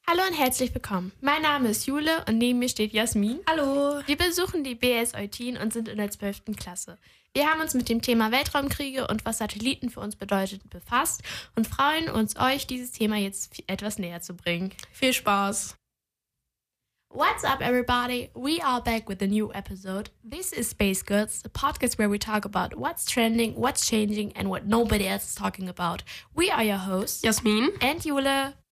Hallo und herzlich willkommen. Mein Name ist Jule und neben mir steht Jasmin. Hallo. Wir besuchen die BS Eutin und sind in der 12. Klasse. Wir haben uns mit dem Thema Weltraumkriege und was Satelliten für uns bedeutet befasst und freuen uns, euch dieses Thema jetzt etwas näher zu bringen. Viel Spaß. What's up, everybody? We are back with a new episode. This is Space Girls, the podcast where we talk about what's trending, what's changing, and what nobody else is talking about. We are your hosts, Jasmin and Jule.